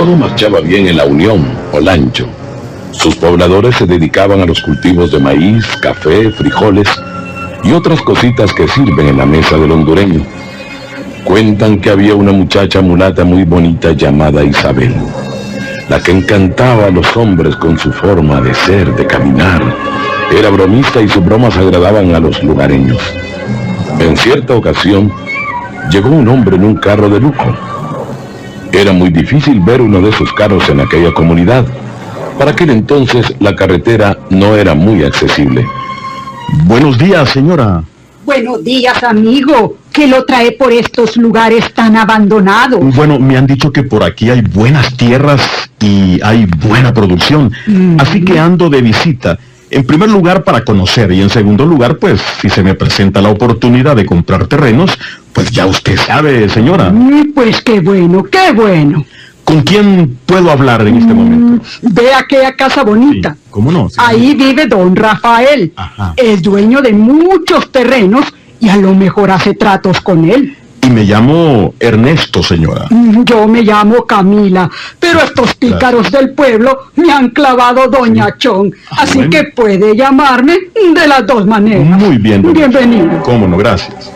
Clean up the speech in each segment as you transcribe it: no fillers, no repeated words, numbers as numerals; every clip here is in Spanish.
Todo marchaba bien en La Unión, Olancho. Sus pobladores se dedicaban a los cultivos de maíz, café, frijoles y otras cositas que sirven en la mesa del hondureño. Cuentan que había una muchacha mulata muy bonita llamada Isabel, la que encantaba a los hombres con su forma de ser, de caminar. Era bromista y sus bromas agradaban a los lugareños. En cierta ocasión, llegó un hombre en un carro de lujo. Era muy difícil ver uno de esos carros en aquella comunidad. Para aquel entonces, la carretera no era muy accesible. Buenos días, señora. Buenos días, amigo. ¿Qué lo trae por estos lugares tan abandonados? Bueno, me han dicho que por aquí hay buenas tierras y hay buena producción. Así que ando de visita. En primer lugar, para conocer, y en segundo lugar, pues, si se me presenta la oportunidad de comprar terrenos, pues ya usted sabe, señora. Pues qué bueno, qué bueno. ¿Con quién puedo hablar en este momento? Ve aquella casa bonita. Sí, ¿cómo no? Sí. Ahí vive don Rafael. Ajá. Es dueño de muchos terrenos y a lo mejor hace tratos con él. Y me llamo Ernesto, señora. Yo me llamo Camila, pero estos pícaros del pueblo me han clavado Doña Chón. Así bueno, que puede llamarme de las dos maneras. Muy bien, doña. Bienvenido. Cómo no, gracias.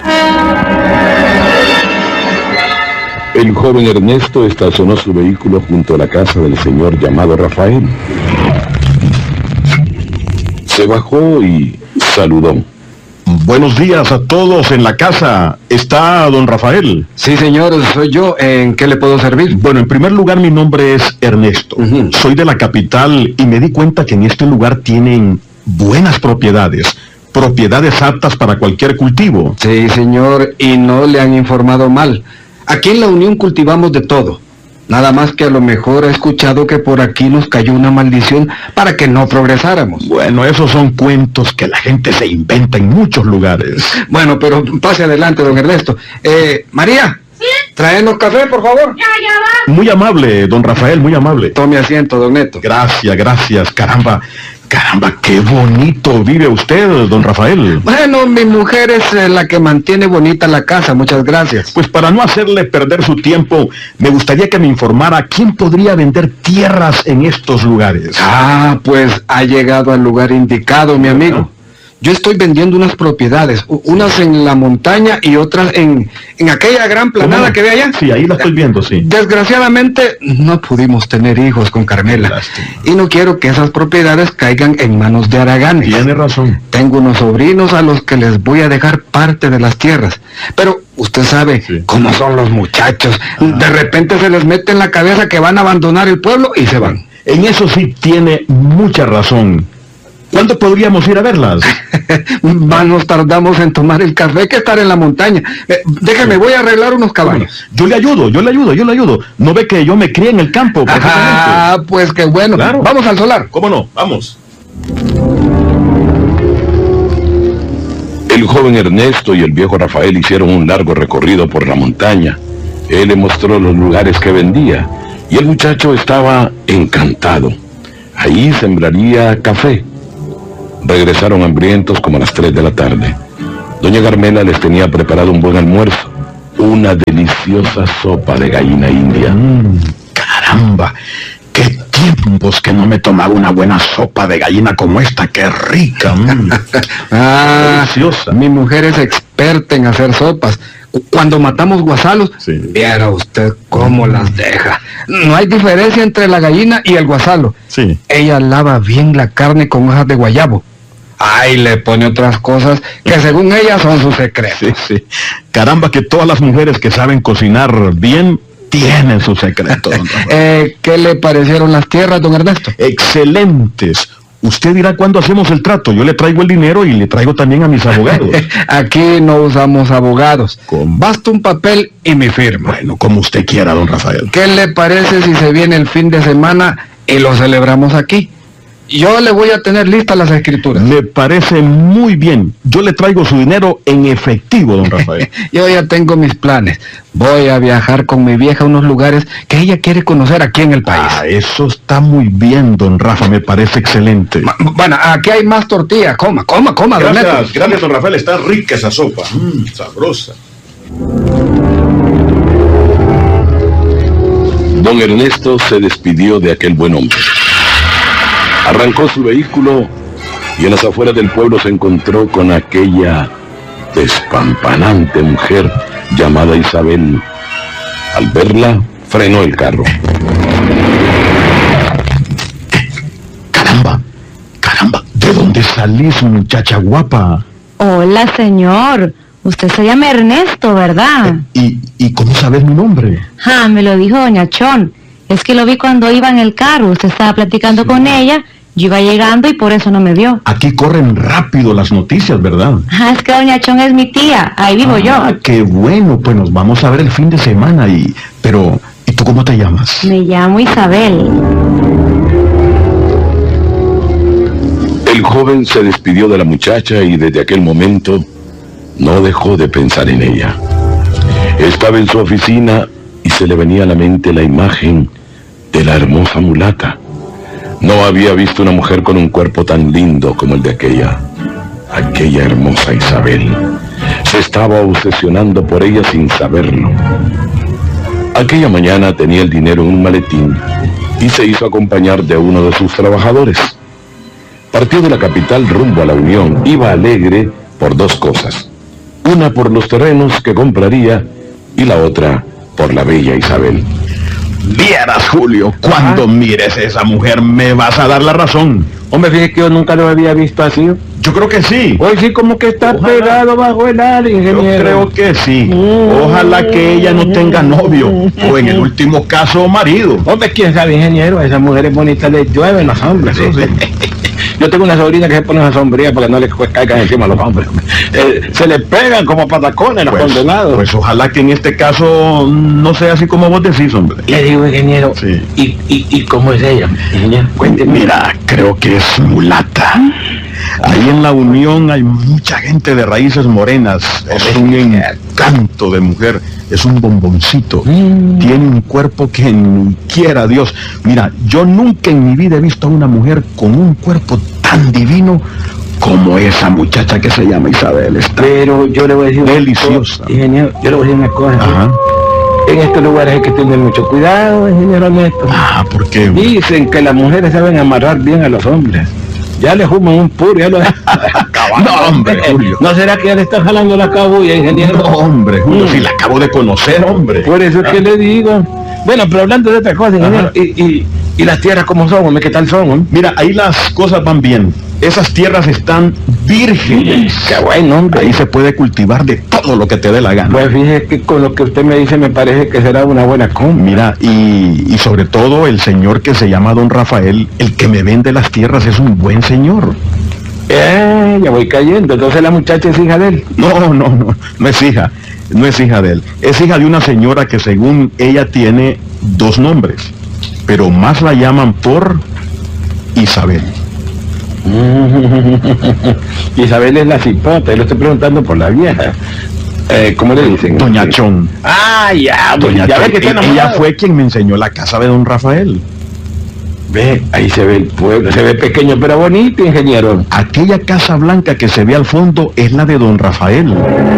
El joven Ernesto estacionó su vehículo junto a la casa del señor llamado Rafael. Se bajó y saludó. Buenos días a todos en la casa. ¿Está don Rafael? Sí, señor, soy yo. ¿En qué le puedo servir? Bueno, en primer lugar, mi nombre es Ernesto. Soy de la capital y me di cuenta que en este lugar tienen buenas propiedades. Propiedades aptas para cualquier cultivo. Sí, señor, y no le han informado mal. Aquí en La Unión cultivamos de todo. Nada más que a lo mejor ha escuchado que por aquí nos cayó una maldición para que no progresáramos. Bueno, esos son cuentos que la gente se inventa en muchos lugares. Bueno, pero pase adelante, don Ernesto. María, ¿sí? Tráenos café, por favor. Ya va. Muy amable, don Rafael, muy amable. Tome asiento, don Neto. Gracias, caramba, qué bonito vive usted, don Rafael. Bueno, mi mujer es la que mantiene bonita la casa, muchas gracias. Pues para no hacerle perder su tiempo, me gustaría que me informara quién podría vender tierras en estos lugares. Ah, pues ha llegado al lugar indicado, mi amigo. Yo estoy vendiendo unas propiedades, unas en la montaña y otras en aquella gran planada que ve allá. Sí, ahí la estoy viendo, sí. Desgraciadamente no pudimos tener hijos con Carmela. Lástima. Y no quiero que esas propiedades caigan en manos de haraganes. Tiene razón. Tengo unos sobrinos a los que les voy a dejar parte de las tierras. Pero usted sabe cómo son los muchachos. De repente se les mete en la cabeza que van a abandonar el pueblo y se van. En eso sí tiene mucha razón. ¿Cuándo podríamos ir a verlas? Nos tardamos en tomar el café que estar en la montaña. Déjeme, voy a arreglar unos caballos. Yo le ayudo. ¿No ve que yo me crié en el campo? Ah, pues qué bueno. Claro. Vamos al solar. ¿Cómo no? Vamos. El joven Ernesto y el viejo Rafael hicieron un largo recorrido por la montaña. Él le mostró los lugares que vendía y el muchacho estaba encantado. Ahí sembraría café. Regresaron hambrientos como a las 3 de la tarde. Doña Carmela les tenía preparado un buen almuerzo, una deliciosa sopa de gallina india. Caramba, qué tiempos que no me tomaba una buena sopa de gallina como esta, qué rica. Deliciosa. Mi mujer es experta en hacer sopas. Cuando matamos guasalos, viera usted cómo las deja. No hay diferencia entre la gallina y el guasalo. Sí. Ella lava bien la carne con hojas de guayabo. Ay, le pone otras cosas que según ella son sus secretos. Sí. Caramba, que todas las mujeres que saben cocinar bien tienen sus secretos. ¿Qué le parecieron las tierras, don Ernesto? Excelentes. Usted dirá cuándo hacemos el trato. Yo le traigo el dinero y le traigo también a mis abogados. Aquí no usamos abogados. ¿Cómo? Basta un papel y mi firma. Bueno, como usted quiera, don Rafael. ¿Qué le parece si se viene el fin de semana y lo celebramos aquí? Yo le voy a tener listas las escrituras. Me parece muy bien. Yo le traigo su dinero en efectivo, don Rafael. Yo ya tengo mis planes. Voy a viajar con mi vieja a unos lugares que ella quiere conocer aquí en el país. Eso está muy bien, don Rafa. Me parece excelente. Bueno, aquí hay más tortillas. Coma, don Neto. Gracias, don Rafael. Está rica esa sopa. Sabrosa. Don Ernesto se despidió de aquel buen hombre. Arrancó su vehículo y en las afueras del pueblo se encontró con aquella despampanante mujer llamada Isabel. Al verla, frenó el carro. Caramba, ¿de dónde salís, muchacha guapa? Hola, señor. Usted se llama Ernesto, ¿verdad? ¿Y cómo sabes mi nombre? Me lo dijo doña Chon. Es que lo vi cuando iba en el carro. Usted estaba platicando con ella. Yo iba llegando y por eso no me vio. Aquí corren rápido las noticias, ¿verdad? Es que doña Chon es mi tía. Ahí vivo yo. Qué bueno. Pues nos vamos a ver el fin de semana Pero, ¿y tú cómo te llamas? Me llamo Isabel. El joven se despidió de la muchacha y desde aquel momento no dejó de pensar en ella. Estaba en su oficina y se le venía a la mente la imagen de la hermosa mulata. No había visto una mujer con un cuerpo tan lindo como el de aquella hermosa Isabel. Se estaba obsesionando por ella sin saberlo. Aquella mañana tenía el dinero en un maletín y se hizo acompañar de uno de sus trabajadores. Partió de la capital rumbo a la Unión. Iba alegre por dos cosas. Una por los terrenos que compraría y la otra por la bella Isabel. Vieras, Julio, cuando mires a esa mujer me vas a dar la razón. Hombre, fíjate que yo nunca lo había visto así. Yo creo que sí. Hoy sí como que está pegado bajo el ala, ingeniero. Yo creo que sí. Ojalá que ella no tenga novio, o en el último caso, marido. Hombre, quién sabe, ingeniero, a esas mujeres bonitas les llueven los hombres. Sí. Yo tengo una sobrina que se pone una sombría para que no le caigan encima a los hombres. Se le pegan como patacones los condenados. Pues ojalá que en este caso no sea así como vos decís, hombre. Le digo, ingeniero, sí. ¿Y cómo es ella, ingeniero? Cuénteme. Mira, creo que es mulata. Ahí en la Unión hay mucha gente de raíces morenas. Es un encanto de mujer. Es un bomboncito. Tiene un cuerpo que ni quiera Dios. Mira, yo nunca en mi vida he visto a una mujer con un cuerpo tan divino como esa muchacha que se llama Isabel. Está pero yo le voy a decir deliciosa. Ingeniero, yo le voy a decir una cosa. Ajá. En estos lugares hay que tener mucho cuidado, ingeniero Ernesto. ¿Por qué? Dicen que las mujeres saben amarrar bien a los hombres. Ya le fuman un puro, ya lo No, hombre, Julio. ¿No será que ya le están jalando la cabulla, ingeniero? No, hombre, Julio, si la acabo de conocer, hombre. Por eso es que le digo. Bueno, pero hablando de otra cosa, ingeniero, ¿y las tierras cómo son, hombre? ¿Qué tal son, hombre? Mira, ahí las cosas van bien. Esas tierras están vírgenes. Qué bueno, hombre. Ahí se puede cultivar de todo lo que te dé la gana. Pues fíjese que con lo que usted me dice me parece que será una buena compra. Mira, y sobre todo el señor que se llama don Rafael, el que me vende las tierras, es un buen señor. Ya voy cayendo. Entonces la muchacha es hija de él. No es hija. No es hija de él. Es hija de una señora que según ella tiene dos nombres, pero más la llaman por Isabel. Isabel es la cipota, yo le estoy preguntando por la vieja. ¿Cómo le dicen? Doña Chon. Ya, Doña ya Chon. ve que está Ella enamorado. fue quien me enseñó la casa de don Rafael. Ve, ahí se ve el pueblo, se ve pequeño pero bonito, ingeniero. Aquella casa blanca que se ve al fondo es la de don Rafael.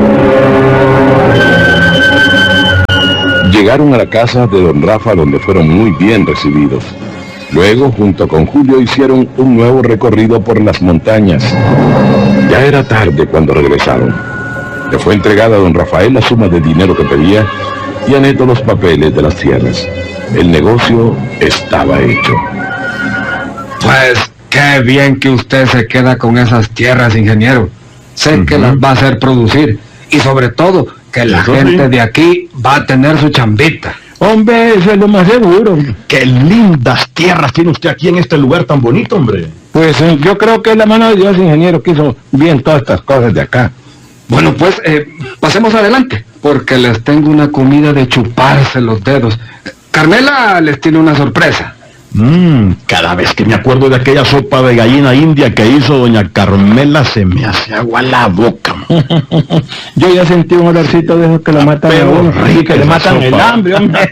Llegaron a la casa de don Rafa, donde fueron muy bien recibidos. Luego, junto con Julio, hicieron un nuevo recorrido por las montañas. Ya era tarde cuando regresaron. Le fue entregada a don Rafael la suma de dinero que pedía y a Neto los papeles de las tierras. El negocio estaba hecho. Pues qué bien que usted se queda con esas tierras, ingeniero. Sé que las va a hacer producir y sobre todo que la gente de aquí va a tener su chambita. Hombre, eso es lo más seguro. ¡Qué lindas tierras tiene usted aquí en este lugar tan bonito, hombre! Pues yo creo que la mano de Dios, ingeniero, que hizo bien todas estas cosas de acá. Bueno, pues pasemos adelante, porque les tengo una comida de chuparse los dedos. Carmela les tiene una sorpresa. Cada vez que me acuerdo de aquella sopa de gallina india que hizo doña Carmela se me hace agua la boca. Yo ya sentí un olorcito de esos que lo matan a uno, y que le matan el hambre, hombre.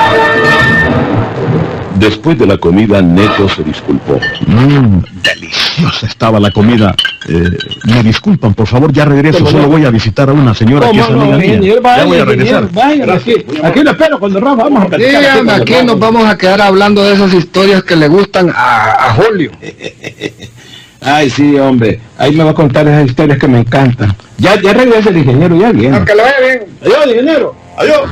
Después de la comida, Neto se disculpó. Delicioso. deliciosa estaba la comida. Me disculpan, por favor, ya regreso. Solo voy a visitar a una señora que es amiga mía. Ya voy a regresar. Aquí lo espero cuando Rafa vamos a platicar. Sí, aquí nos vamos a quedar hablando de esas historias que le gustan a Julio. Ay, sí, hombre. Ahí me va a contar esas historias que me encantan. Ya regresa el ingeniero, ya viene. Aunque lo vaya bien. Adiós, ingeniero. Adiós.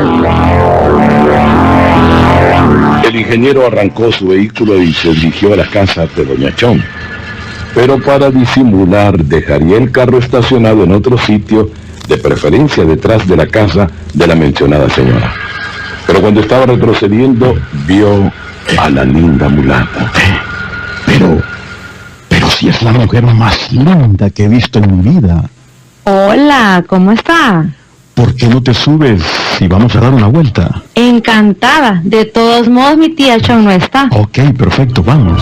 El ingeniero arrancó su vehículo y se dirigió a la casa de doña Chon. Pero para disimular dejaría el carro estacionado en otro sitio, de preferencia detrás de la casa de la mencionada señora. Pero cuando estaba retrocediendo, vio a la linda mulata. Pero si es la mujer más linda que he visto en mi vida. Hola, ¿cómo está? ¿Por qué no te subes y vamos a dar una vuelta? Encantada. De todos modos, mi tía Chon no está. Ok, perfecto, vamos.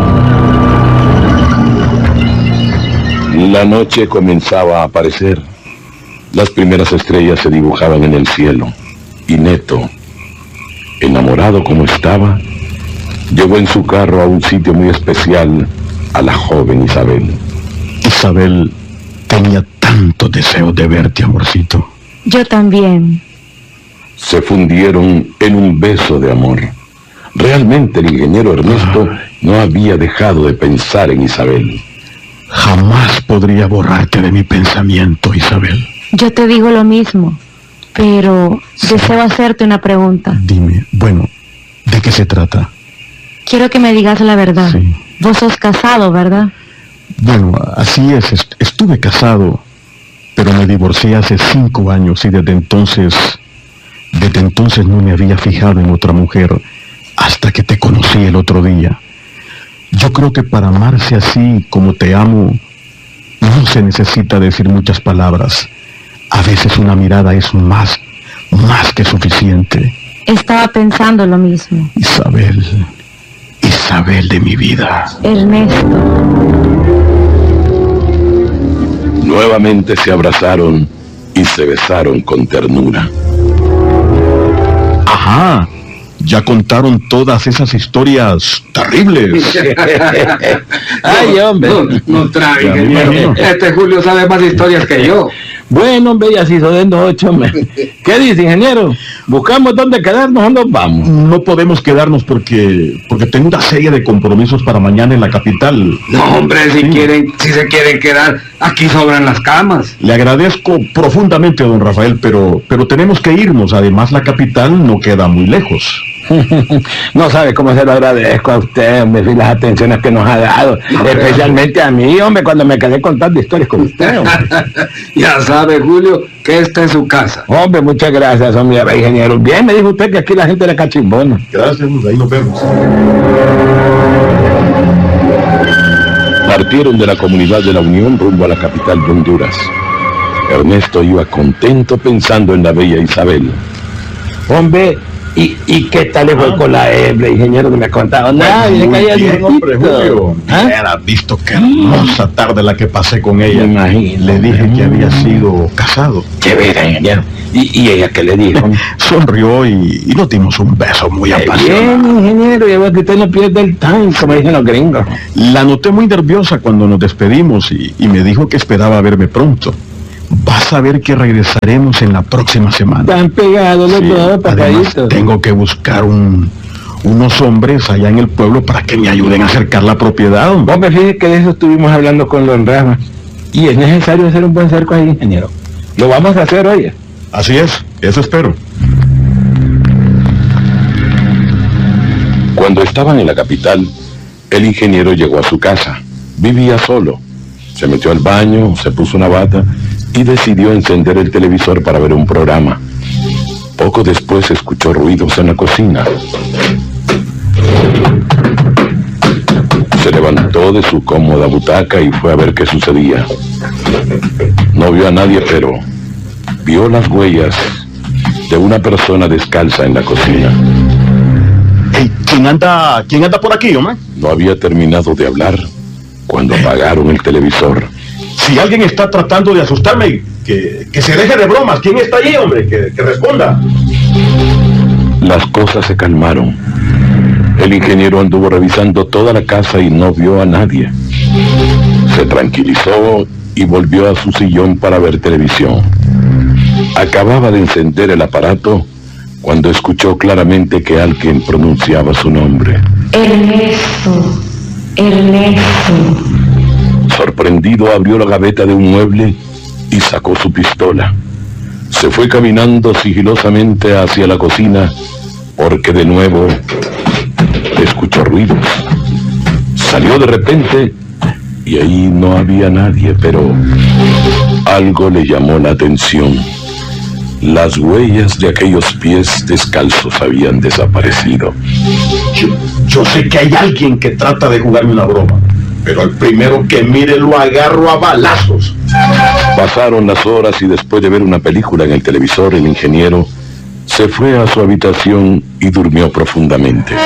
La noche comenzaba a aparecer. Las primeras estrellas se dibujaban en el cielo. Y Neto, enamorado como estaba, llevó en su carro a un sitio muy especial a la joven Isabel. Isabel, tenía tanto deseo de verte, amorcito. Yo también. Se fundieron en un beso de amor. Realmente el ingeniero Ernesto no había dejado de pensar en Isabel. Jamás podría borrarte de mi pensamiento, Isabel. Yo te digo lo mismo, pero deseo hacerte una pregunta. Dime, bueno, ¿de qué se trata? Quiero que me digas la verdad. Sí. Vos sos casado, ¿verdad? Bueno, así es, estuve casado, pero me divorcié hace 5 años y desde entonces no me había fijado en otra mujer hasta que te conocí el otro día. Yo creo que para amarse así como te amo, no se necesita decir muchas palabras. A veces una mirada es más que suficiente. Estaba pensando lo mismo. Isabel de mi vida. Ernesto. Nuevamente se abrazaron y se besaron con ternura. Ajá, ya contaron todas esas historias terribles. Ay, hombre. No trae, ingeniero. Este Julio sabe más historias que yo. Bueno, hombre, ya se hizo de noche, hombre. ¿Qué dice, ingeniero? ¿Buscamos dónde quedarnos o nos vamos? No podemos quedarnos porque tengo una serie de compromisos para mañana en la capital. No, hombre, si se quieren quedar, aquí sobran las camas. Le agradezco profundamente, don Rafael, pero tenemos que irnos. Además, la capital no queda muy lejos. No sabe cómo se lo agradezco a usted, hombre, y las atenciones que nos ha dado. Especialmente a mí, hombre, cuando me quedé contando historias con usted, hombre. Ya sabe, Julio, que esta es su casa. Hombre, muchas gracias, hombre, ingeniero. Bien, me dijo usted que aquí la gente le cachimbona. Gracias, ahí nos vemos. Partieron de la comunidad de la Unión rumbo a la capital de Honduras. Ernesto iba contento pensando en la bella Isabel. Hombre, ¿y qué tal le fue con la hembra, ingeniero, que me ha contado? Nadie Muy caía bien, hombre, Julio. ¿Ah? Hubieras visto qué hermosa tarde la que pasé con ella. Me imagino. Le dije que había sido casado. Qué vera, ingeniero. ¿Y ella qué le dijo? Sonrió y nos dimos un beso muy apasionado. Bien, ingeniero, ya veo que usted no pierde el time, como dicen los gringos. La noté muy nerviosa cuando nos despedimos y me dijo que esperaba verme pronto. Vas a ver que regresaremos en la próxima semana. Están pegados los dos, Además, papaditos. tengo que buscar unos hombres allá en el pueblo para que me ayuden a acercar la propiedad, hombre. Hombre, fíjese que de eso estuvimos hablando con don Rafa. Y es necesario hacer un buen cerco ahí, ingeniero. Lo vamos a hacer, oye. Así es, eso espero. Cuando estaban en la capital, el ingeniero llegó a su casa. Vivía solo. Se metió al baño, se puso una bata y decidió encender el televisor para ver un programa. Poco después escuchó ruidos en la cocina. Se levantó de su cómoda butaca y fue a ver qué sucedía. No vio a nadie, pero vio las huellas de una persona descalza en la cocina. Hey, ¿quién anda por aquí, hombre? No había terminado de hablar cuando apagaron el televisor. Si alguien está tratando de asustarme, que se deje de bromas. ¿Quién está allí, hombre? Que responda. Las cosas se calmaron. El ingeniero anduvo revisando toda la casa y no vio a nadie. Se tranquilizó y volvió a su sillón para ver televisión. Acababa de encender el aparato cuando escuchó claramente que alguien pronunciaba su nombre. Ernesto, Ernesto. Sorprendido, abrió la gaveta de un mueble y sacó su pistola. Se fue caminando sigilosamente hacia la cocina porque de nuevo escuchó ruidos. Salió de repente y ahí no había nadie, pero algo le llamó la atención. Las huellas de aquellos pies descalzos habían desaparecido. Yo sé que hay alguien que trata de jugarme una broma, pero al primero que mire lo agarro a balazos. Pasaron las horas y después de ver una película en el televisor, el ingeniero se fue a su habitación y durmió profundamente.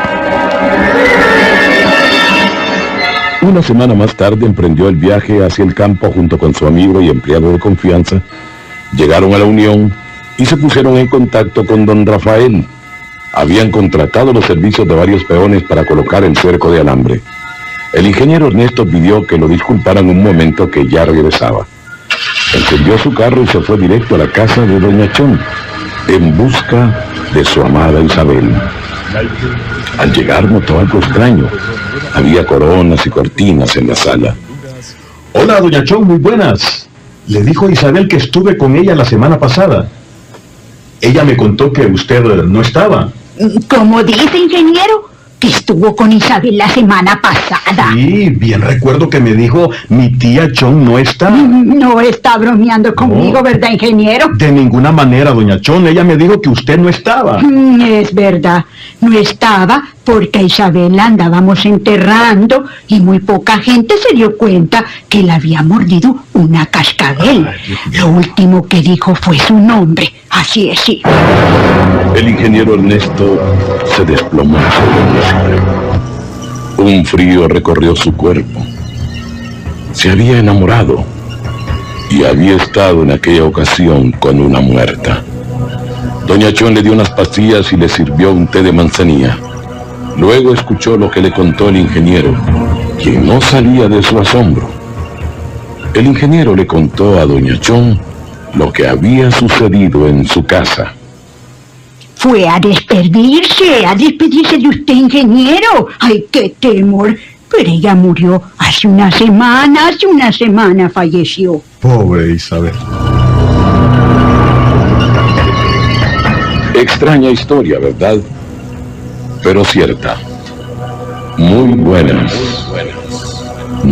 Una semana más tarde emprendió el viaje hacia el campo junto con su amigo y empleado de confianza. Llegaron a la Unión y se pusieron en contacto con don Rafael. Habían contratado los servicios de varios peones para colocar el cerco de alambre. El ingeniero Ernesto pidió que lo disculparan un momento, que ya regresaba. Encendió su carro y se fue directo a la casa de doña Chón, en busca de su amada Isabel. Al llegar notó algo extraño. Había coronas y cortinas en la sala. Hola, doña Chón, muy buenas. Le dijo Isabel que estuve con ella la semana pasada. Ella me contó que usted no estaba. ¿Cómo dice, ingeniero? Que estuvo con Isabel la semana pasada. Sí, bien recuerdo que me dijo, mi tía Chón no está. No está bromeando conmigo, No. ¿verdad, ingeniero? De ninguna manera, doña Chón. Ella me dijo que usted no estaba. Es verdad, no estaba porque a Isabel la andábamos enterrando y muy poca gente se dio cuenta que la había mordido una cascabel. Lo último que dijo fue su nombre, así es, sí. El ingeniero Ernesto se desplomó sobre el suelo. Un frío recorrió su cuerpo. Se había enamorado y había estado en aquella ocasión con una muerta. Doña Chón le dio unas pastillas y le sirvió un té de manzanilla. Luego escuchó lo que le contó el ingeniero, quien no salía de su asombro. El ingeniero le contó a doña Chón lo que había sucedido en su casa. Fue a despedirse de usted, ingeniero. Ay, qué temor. Pero ella murió hace una semana falleció. Pobre Isabel. Extraña historia, ¿verdad? Pero cierta. Muy buenas.